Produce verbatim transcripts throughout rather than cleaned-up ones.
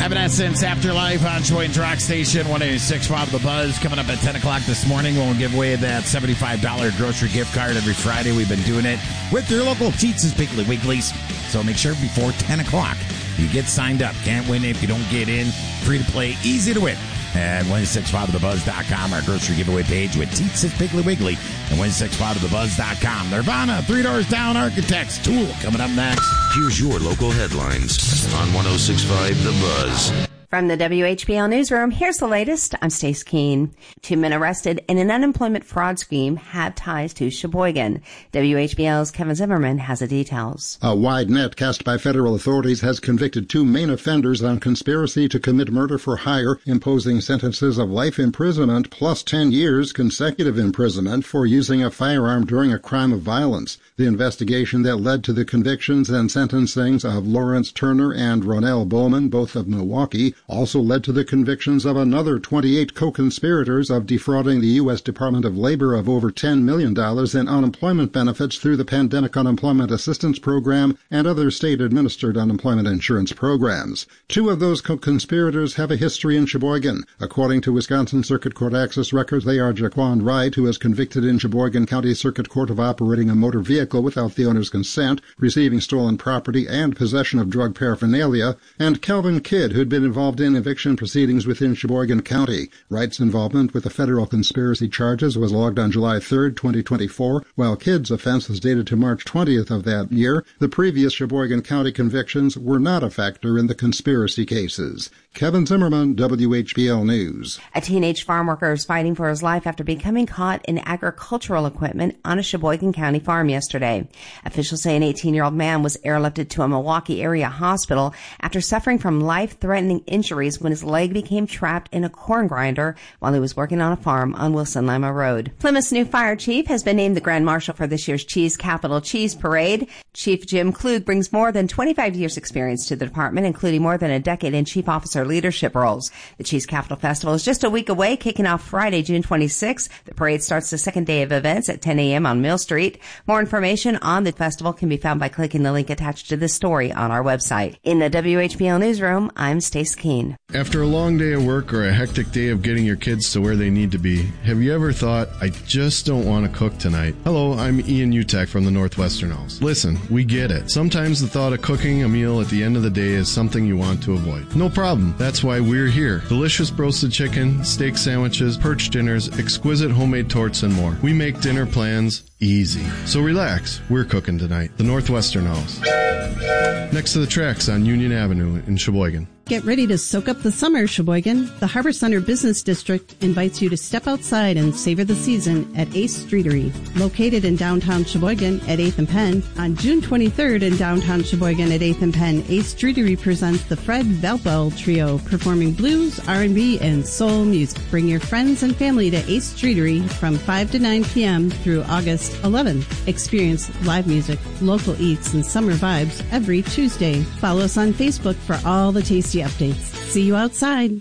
Evanescence Afterlife on Sheboygan's Rock Station, one eighty-six Five The Buzz. Coming up at ten o'clock this morning, we'll give away that seventy-five dollars grocery gift card every Friday. We've been doing it with your local Teats' Piggly Wigglies. So make sure before ten o'clock you get signed up. Can't win if you don't get in. Free to play, easy to win. And one six five the buzz dot com, our grocery giveaway page with Teats' Piggly Wiggly. And one six five the buzz dot com. Nirvana, Three Doors Down, Architects, Tool coming up next. Here's your local headlines on one oh six point five The Buzz. From the W H B L Newsroom, here's the latest. I'm Stace Keene. Two men arrested in an unemployment fraud scheme have ties to Sheboygan. W H B L's Kevin Zimmerman has the details. A wide net cast by federal authorities has convicted two main offenders on conspiracy to commit murder for hire, imposing sentences of life imprisonment plus ten years consecutive imprisonment for using a firearm during a crime of violence. The investigation that led to the convictions and sentencings of Lawrence Turner and Ronell Bowman, both of Milwaukee, also led to the convictions of another twenty-eight co-conspirators of defrauding the U S Department of Labor of over ten million dollars in unemployment benefits through the Pandemic Unemployment Assistance Program and other state-administered unemployment insurance programs. Two of those co-conspirators have a history in Sheboygan. According to Wisconsin Circuit Court access records, they are Jaquan Wright, who is convicted in Sheboygan County Circuit Court of operating a motor vehicle without the owner's consent, receiving stolen property, and possession of drug paraphernalia, and Kelvin Kidd, who'd been involved in eviction proceedings within Sheboygan County. Wright's involvement with the federal conspiracy charges was logged on July third, twenty twenty-four, while Kidd's offense was dated to March twentieth of that year. The previous Sheboygan County convictions were not a factor in the conspiracy cases. Kevin Zimmerman, W H B L News. A teenage farm worker is fighting for his life after becoming caught in agricultural equipment on a Sheboygan County farm yesterday. Officials say an eighteen-year-old man was airlifted to a Milwaukee area hospital after suffering from life-threatening injuries when his leg became trapped in a corn grinder while he was working on a farm on Wilson Lima Road. Plymouth's new fire chief has been named the Grand Marshal for this year's Cheese Capital Cheese Parade. Chief Jim Klug brings more than twenty-five years experience to the department, including more than a decade in chief officer leadership roles. The Cheese Capital Festival is just a week away, kicking off Friday, June twenty-sixth. The parade starts the second day of events at ten a.m. on Mill Street. More information on the festival can be found by clicking the link attached to this story on our website. In the W H B L Newsroom, I'm Stace Keene. After a long day of work or a hectic day of getting your kids to where they need to be, have you ever thought, I just don't want to cook tonight? Hello, I'm Ian Utek from the Northwestern House. Listen, we get it. Sometimes the thought of cooking a meal at the end of the day is something you want to avoid. No problem. That's why we're here. Delicious roasted chicken, steak sandwiches, perch dinners, exquisite homemade torts, and more. We make dinner plans easy. So relax. We're cooking tonight. The Northwestern House. Next to the tracks on Union Avenue in Sheboygan. Get ready to soak up the summer, Sheboygan. The Harbor Center Business District invites you to step outside and savor the season at Ace Streetery. Located in downtown Sheboygan at eighth and Penn, on June twenty-third in downtown Sheboygan at eighth and Penn, Ace Streetery presents the Fred Valpel Trio, performing blues, R and B, and soul music. Bring your friends and family to Ace Streetery from five to nine p.m. through August eleventh. Experience live music, local eats, and summer vibes every Tuesday. Follow us on Facebook for all the tasty updates. See you outside.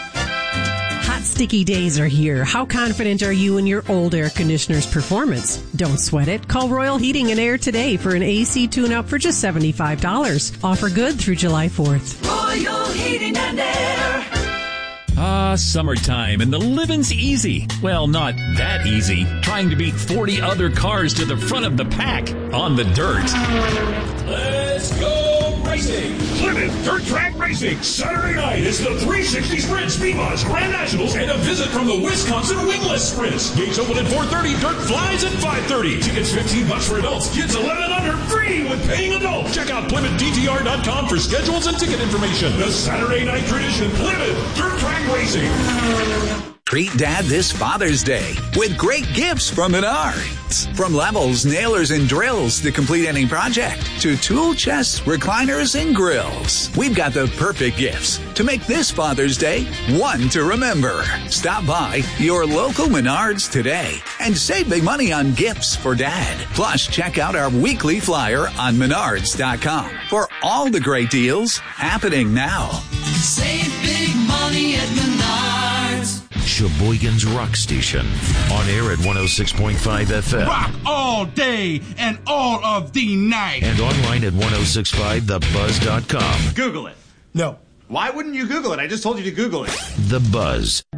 Hot, sticky days are here. How confident are you in your old air conditioner's performance? Don't sweat it. Call Royal Heating and Air today for an A C tune-up for just seventy-five dollars. Offer good through July fourth. Royal Heating and Air. Ah, summertime, and the living's easy. Well, not that easy. Trying to beat forty other cars to the front of the pack on the dirt. Let's go racing! Plymouth Dirt Track Racing. Saturday night is the three sixty Sprint, Speedmods, Grand Nationals, and a visit from the Wisconsin Wingless Sprints. Gates open at four thirty, dirt flies at five thirty. Tickets fifteen bucks for adults, kids eleven and under, free with paying adults. Check out Plymouth D T R dot com for schedules and ticket information. The Saturday night tradition, Plymouth Dirt Track Racing. Treat Dad this Father's Day with great gifts from Menards. From levels, nailers, and drills to complete any project, to tool chests, recliners, and grills. We've got the perfect gifts to make this Father's Day one to remember. Stop by your local Menards today and save big money on gifts for Dad. Plus, check out our weekly flyer on menards dot com for all the great deals happening now. Save big money at Menards. Sheboygan's Rock Station. On air at one oh six point five F M. Rock all day and all of the night. And online at ten sixty-five the buzz dot com. Google it. No. Why wouldn't you Google it? I just told you to Google it. The Buzz